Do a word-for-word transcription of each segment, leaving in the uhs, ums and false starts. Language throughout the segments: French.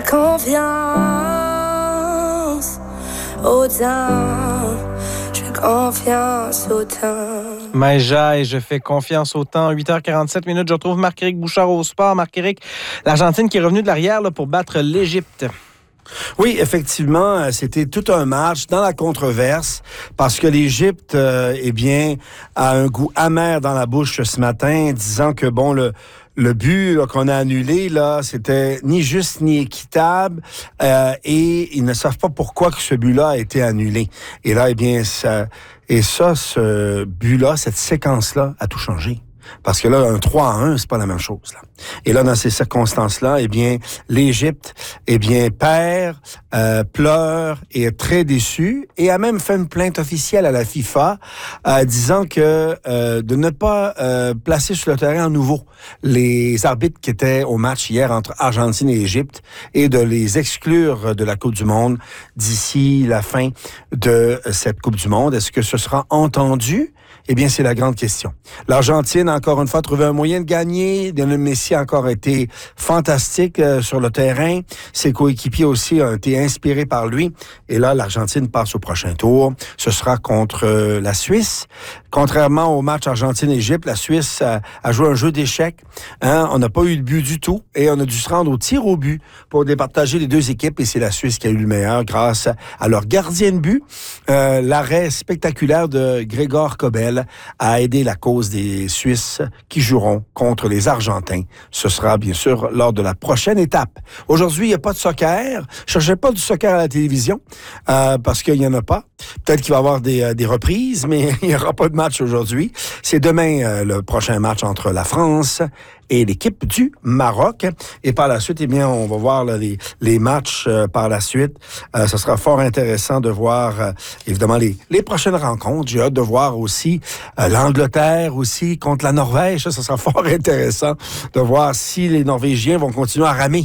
confiance au temps. Je fais confiance au temps. Maïja et je fais confiance au temps. huit heures quarante-sept minutes, je retrouve Marc-Éric Bouchard au sport. Marc-Éric, l'Argentine qui est revenue de l'arrière là, pour battre l'Égypte. Oui, effectivement, c'était tout un match dans la controverse parce que l'Égypte, euh, eh bien, a un goût amer dans la bouche ce matin, disant que, bon, le... Le but là, qu'on a annulé, là, c'était ni juste ni équitable euh, et ils ne savent pas pourquoi que ce but-là a été annulé. Et là, eh bien, ça, et ça, ce but-là, cette séquence-là a tout changé. Parce que là, un trois à un, c'est pas la même chose, là. Et là, dans ces circonstances-là, eh bien, l'Égypte, eh bien, perd, euh, pleure et est très déçu et a même fait une plainte officielle à la FIFA euh, disant que euh, de ne pas euh, placer sur le terrain à nouveau les arbitres qui étaient au match hier entre Argentine et Égypte et de les exclure de la Coupe du Monde d'ici la fin de cette Coupe du Monde. Est-ce que ce sera entendu? Eh bien, c'est la grande question. L'Argentine a encore une fois trouvé un moyen de gagner. Lionel Messi a encore été fantastique euh, sur le terrain. Ses coéquipiers aussi ont été inspirés par lui. Et là, l'Argentine passe au prochain tour. Ce sera contre euh, la Suisse. Contrairement au match Argentine-Égypte, la Suisse a, a joué un jeu d'échecs. Hein? On n'a pas eu de but du tout. Et on a dû se rendre au tir au but pour départager les deux équipes. Et c'est la Suisse qui a eu le meilleur grâce à leur gardien de but. Euh, l'arrêt spectaculaire de Grégor Kobel a aidé la cause des Suisses qui joueront contre les Argentins. Ce sera bien sûr lors de la prochaine étape. Aujourd'hui, il n'y a pas de soccer. Je cherchais pas du soccer à la télévision euh, parce qu'il n'y en a pas. Peut-être qu'il va y avoir des, euh, des reprises, mais il n'y aura pas de match aujourd'hui. C'est demain euh, le prochain match entre la France et l'équipe du Maroc. Et par la suite, eh bien, on va voir là, les, les matchs euh, par la suite. Euh, ce sera fort intéressant de voir, euh, évidemment, les, les prochaines rencontres. J'ai hâte de voir aussi euh, l'Angleterre aussi contre la Norvège. Ça, ça sera fort intéressant de voir si les Norvégiens vont continuer à ramer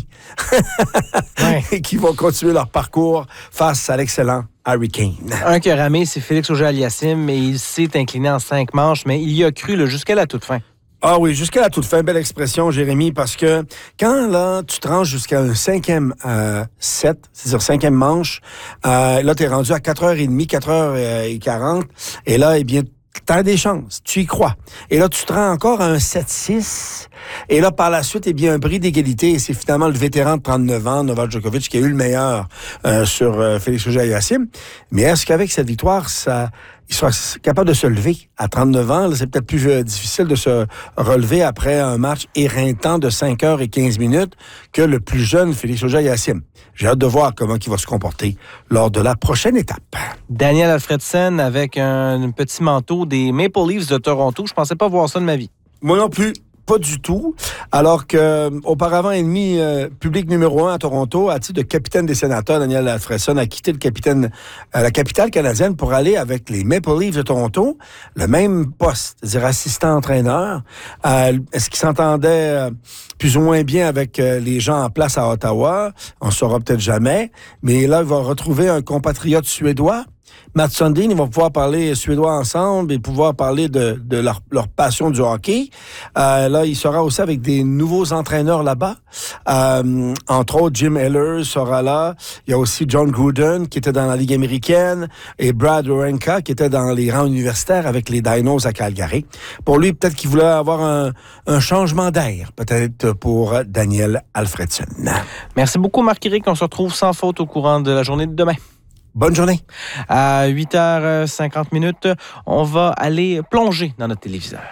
ouais. et qu'ils vont continuer leur parcours face à l'excellent Harry Kane. Un qui a ramé, c'est Félix Auger-Aliassime, mais il s'est incliné en cinq manches, mais il y a cru là, jusqu'à la toute fin. Ah oui, jusqu'à la toute fin. Belle expression, Jérémy, parce que quand là, tu te rends jusqu'à un cinquième euh, set, c'est-à-dire cinquième manche, euh, là, tu es rendu à quatre heures trente, quatre heures quarante, et là, eh bien, t'as des chances, tu y crois. Et là, tu te rends encore à un sept six. Et là, par la suite, eh bien, un bris d'égalité. Et c'est finalement le vétéran de trente-neuf ans, Novak Djokovic, qui a eu le meilleur euh, sur euh, Félix Auger-Aliassime. Mais est-ce qu'avec cette victoire, ça, il sera capable de se lever à trente-neuf ans? Là, c'est peut-être plus euh, difficile de se relever après un match éreintant de cinq heures quinze minutes que le plus jeune Félix Auger-Aliassime. J'ai hâte de voir comment il va se comporter lors de la prochaine étape. Daniel Alfredson avec un petit manteau des Maple Leafs de Toronto. Je pensais pas voir ça de ma vie. Moi non plus. Pas du tout. Alors que euh, auparavant ennemi euh, public numéro un à Toronto, à titre de capitaine des sénateurs, Daniel Alfredson a quitté le capitaine, euh, la capitale canadienne pour aller avec les Maple Leafs de Toronto, le même poste, c'est-à-dire assistant-entraîneur. Euh, est-ce qu'il s'entendait euh, plus ou moins bien avec euh, les gens en place à Ottawa? On ne saura peut-être jamais. Mais là, il va retrouver un compatriote suédois. Mats Sundin, ils vont pouvoir parler suédois ensemble et pouvoir parler de, de leur, leur passion du hockey. Euh, là, il sera aussi avec des nouveaux entraîneurs là-bas. Euh, entre autres, Jim Ehlers sera là. Il y a aussi John Gruden qui était dans la Ligue américaine et Brad Wawrinka qui était dans les rangs universitaires avec les Dinos à Calgary. Pour lui, peut-être qu'il voulait avoir un, un changement d'air, peut-être pour Daniel Alfredson. Merci beaucoup, Marc-Éric. On se retrouve sans faute au courant de la journée de demain. Bonne journée. À huit heures cinquante minutes, on va aller plonger dans notre téléviseur.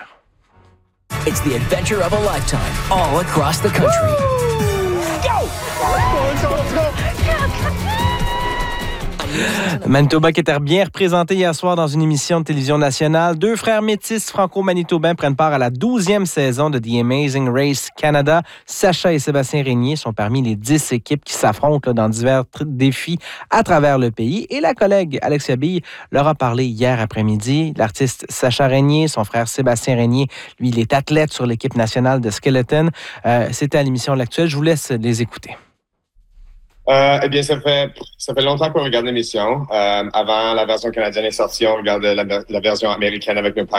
It's the adventure of a lifetime, all across the country. Woo! Go! Let's go, let's go, let's go! Manitoba qui était bien représenté hier soir dans une émission de télévision nationale. Deux frères métis franco-manitobains prennent part à la douzième saison de The Amazing Race Canada. Sacha et Sébastien Régnier sont parmi les dix équipes qui s'affrontent là, dans divers tr- défis à travers le pays. Et la collègue Alexia Bille leur a parlé hier après-midi. L'artiste Sacha Régnier, son frère Sébastien Régnier, lui, il est athlète sur l'équipe nationale de skeleton. Euh, c'était à l'émission L'Actuel. Je vous laisse les écouter. Euh, eh bien, ça fait, ça fait longtemps qu'on regarde l'émission. Euh, avant la version canadienne est sortie, on regardait la, la version américaine avec nos parents.